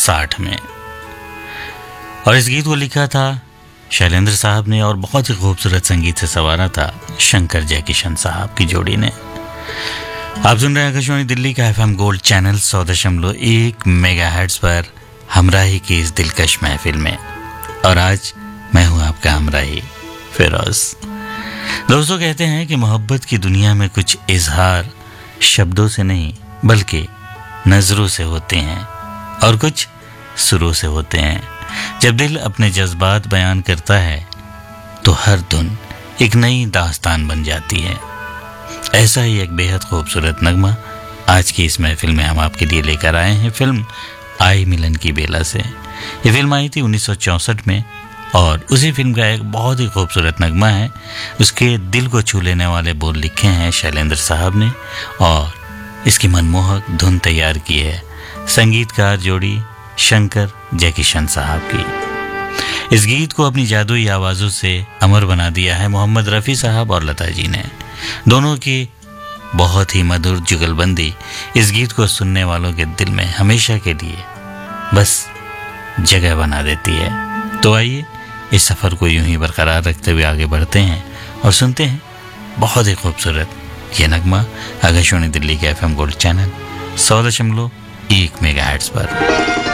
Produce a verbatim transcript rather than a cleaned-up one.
साठ में। और इस गीत को लिखा था शैलेंद्र साहब ने और बहुत ही खूबसूरत संगीत से संवारा था शंकर जयकिशन साहब की जोड़ी ने। आप सुन रहे हैं आकाशवाणी दिल्ली का एफएम गोल्ड चैनल सौ दशमलव एक मेगाहर्ट्ज पर हमराही की इस दिलकश महफिल में। और आज मैं हूं आपका हमराही फिरोज। दोस्तों, कहते हैं कि मोहब्बत की दुनिया में कुछ इजहार शब्दों से नहीं बल्कि नजरों से होते हैं और कुछ सुरों से होते हैं। जब दिल अपने जज्बात बयान करता है तो हर धुन एक नई दास्तान बन जाती है। ऐसा ही एक बेहद खूबसूरत नगमा आज की इस महफिल में हम आपके लिए लेकर आए हैं फिल्म आई मिलन की बेला से। ये फिल्म आई थी उन्नीस सौ चौंसठ में और उसी फिल्म का एक बहुत ही खूबसूरत नगमा है। उसके दिल को छू लेने वाले बोल लिखे हैं शैलेंद्र साहब ने और इसकी मनमोहक धुन तैयार की है संगीतकार जोड़ी शंकर जयकिशन साहब की। इस गीत को अपनी जादुई आवाज़ों से अमर बना दिया है मोहम्मद रफ़ी साहब और लता जी ने। दोनों की बहुत ही मधुर जुगलबंदी इस गीत को सुनने वालों के दिल में हमेशा के लिए बस जगह बना देती है। तो आइए इस सफ़र को यूं ही बरकरार रखते हुए आगे बढ़ते हैं और सुनते हैं बहुत ही खूबसूरत ये नगमा आकाशवाणी दिल्ली के एफएम गोल्ड चैनल सौ दशमलव एक मेगाहर्ट्ज पर।